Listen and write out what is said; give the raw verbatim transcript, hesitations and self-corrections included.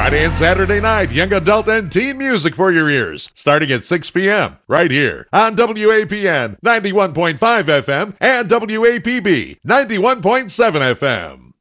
Friday and Saturday night, young adult and teen music for your ears, starting at six p.m. right here on W A P N ninety-one point five F M and W A P B ninety-one point seven F M.